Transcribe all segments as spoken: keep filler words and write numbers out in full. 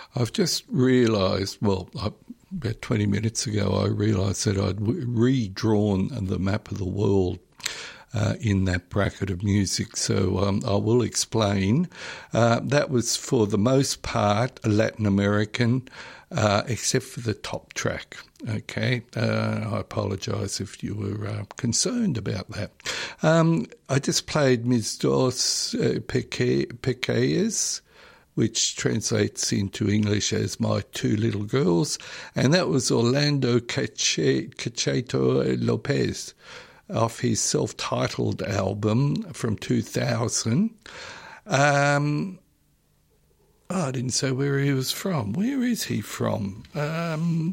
I've just realised, well, I, about twenty minutes ago, I realised that I'd w- redrawn the map of the world uh, in that bracket of music. So um, I will explain. Uh, that was, for the most part, Latin American, uh, except for the top track. Okay, uh, I apologise if you were uh, concerned about that. Um, I just played Mis Dos uh, Pequeñas, which translates into English as My Two Little Girls, and that was Orlando Cacheto Lopez off his self-titled album from two thousand. Um, oh, I didn't say where he was from. Where is he from? Um,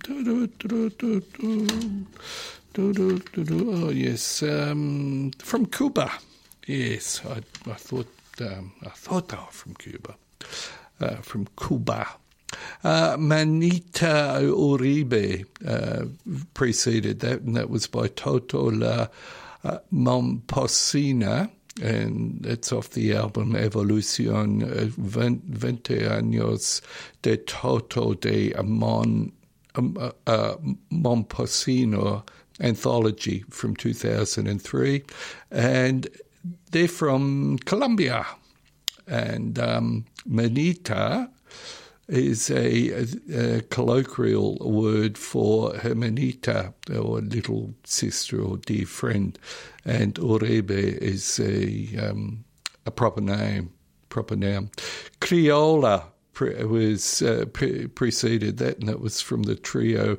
oh, yes, um, from Cuba. Yes, I, I thought um, I thought they were from Cuba. Uh, from Cuba. Uh, Manita Uribe uh, preceded that, and that was by Toto La uh, Momposina, and it's off the album Evolución uh, Veinte Años de Toto de Mon, um, uh, uh, Momposino anthology from two thousand three, and they're from Colombia. And um, Manita is a, a, a colloquial word for hermanita, or little sister or dear friend, and Uribe is a um, a proper name, proper noun. Criolla pre- was uh, pre- preceded that, and that was from the trio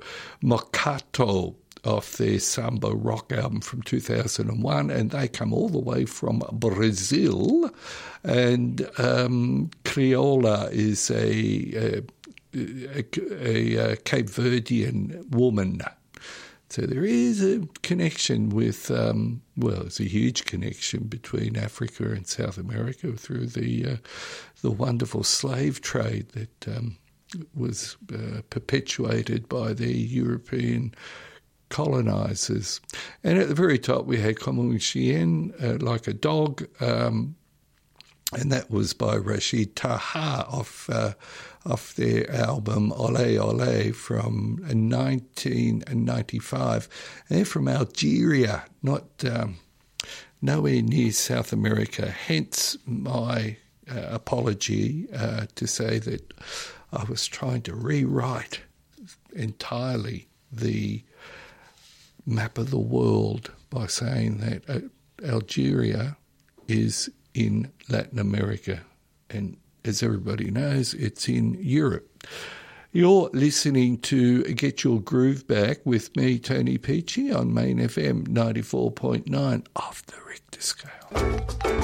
Mocato off their samba rock album from two thousand one, and they come all the way from Brazil. And um, Criolla is a, a, a, a Cape Verdean woman. So there is a connection with, um, well, there's a huge connection between Africa and South America through the uh, the wonderful slave trade that um, was uh, perpetuated by the European colonisers. And at the very top we had Comme un chien, uh, like a dog, um, and that was by Rachid Taha off uh, off their album Ole Ole from nineteen ninety-five. And they're from Algeria, not um, nowhere near South America, hence my uh, apology uh, to say that I was trying to rewrite entirely the map of the world by saying that uh, Algeria is in Latin America, and as everybody knows, it's in Europe. You're listening to Get Your Groove Back with me, Tony Peachy, on Main F M ninety-four point nine off the Richter scale.